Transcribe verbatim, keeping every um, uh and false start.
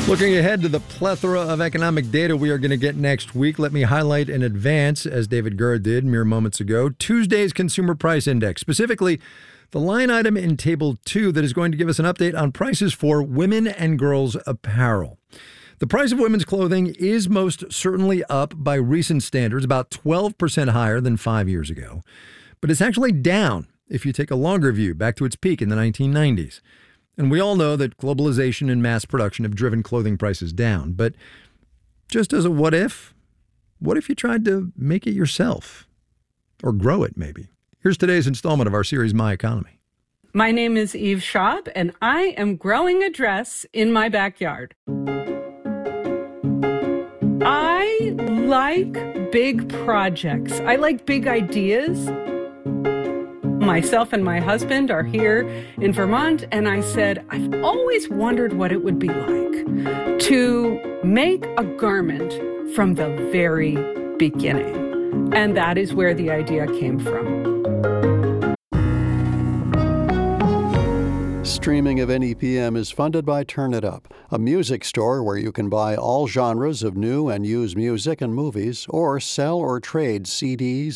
Looking ahead to the plethora of economic data we are going to get next week, let me highlight in advance, as David Gura did mere moments ago, Tuesday's Consumer Price Index, specifically the line item in Table two that is going to give us an update on prices for women and girls apparel. The price of women's clothing is most certainly up by recent standards, about twelve percent higher than five years ago. But it's actually down if you take a longer view, back to its peak in the nineteen nineties. And we all know that globalization and mass production have driven clothing prices down. But just as a what if, what if you tried to make it yourself? Or grow it, maybe? Here's today's installment of our series, My Economy. My name is Eve Schaub, and I am growing a dress in my backyard. I like big projects. I like big ideas. Myself and my husband are here in Vermont, and I said, I've always wondered what it would be like to make a garment from the very beginning. And that is where the idea came from. Streaming of N E P M is funded by Turn It Up, a music store where you can buy all genres of new and used music and movies, or sell or trade C Ds,